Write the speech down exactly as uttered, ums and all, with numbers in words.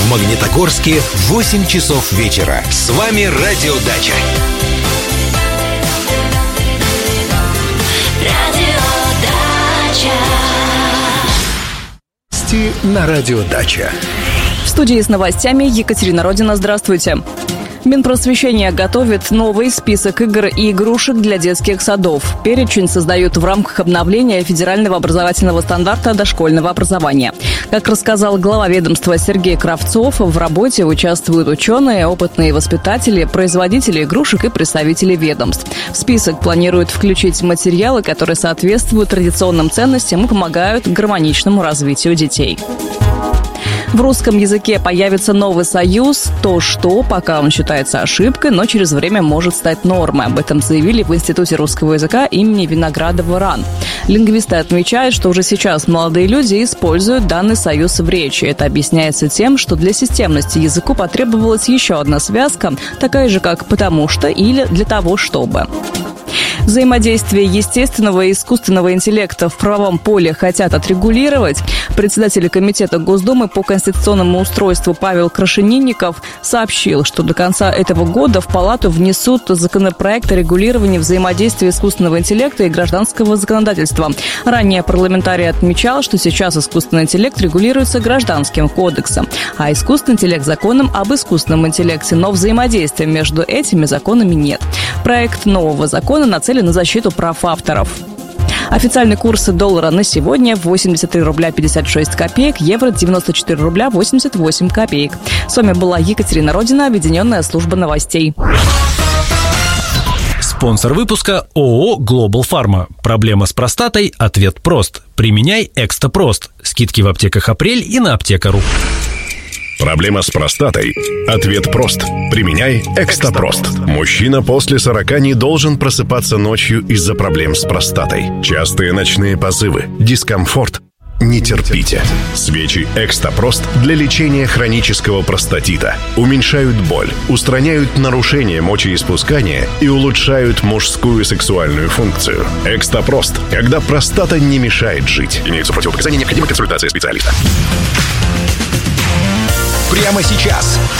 В Магнитогорске в восемь часов вечера. С вами Радиодача. На Радиодача. В студии с новостями Екатерина Родина. Здравствуйте. Минпросвещение готовит новый список игр и игрушек для детских садов. Перечень создают в рамках обновления федерального образовательного стандарта дошкольного образования. Как рассказал глава ведомства Сергей Кравцов, в работе участвуют ученые, опытные воспитатели, производители игрушек и представители ведомств. В список планируют включить материалы, которые соответствуют традиционным ценностям и помогают гармоничному развитию детей. В русском языке появится новый союз «то, что», пока он считается ошибкой, но через время может стать нормой. Об этом заявили в Институте русского языка имени Виноградова РАН. Лингвисты отмечают, что уже сейчас молодые люди используют данный союз в речи. Это объясняется тем, что для системности языку потребовалась еще одна связка, такая же, как «потому что» или «для того, чтобы». Взаимодействие естественного и искусственного интеллекта в правовом поле хотят отрегулировать. Председатель Комитета Госдумы по конституционному устройству Павел Крашенинников сообщил, что до конца этого года в Палату внесут законопроект о регулировании взаимодействия искусственного интеллекта и гражданского законодательства. Ранее парламентарий отмечал, что сейчас искусственный интеллект регулируется Гражданским кодексом, а искусственный интеллект – законом об искусственном интеллекте, но взаимодействия между этими законами нет. Проект нового закона нацелен на защиту прав авторов. Официальный курс доллара на сегодня восемьдесят три рубля пятьдесят шесть копеек, евро девяносто четыре рубля восемьдесят восемь копеек. С вами была Екатерина Родина, Объединенная служба новостей. Спонсор выпуска ООО «Глобал Фарма». Проблема с простатой? Ответ прост. Применяй Экстапрост. Скидки в аптеках «Апрель» и на аптека.ру. Проблема с простатой? Ответ прост. Применяй Экстапрост. Мужчина после сорока не должен просыпаться ночью из-за проблем с простатой. Частые ночные позывы, дискомфорт. Не терпите. Свечи Экстапрост для лечения хронического простатита уменьшают боль, устраняют нарушения мочеиспускания и улучшают мужскую сексуальную функцию. Экстапрост, когда простата не мешает жить. Имеются противопоказания, необходима консультация специалиста. Прямо сейчас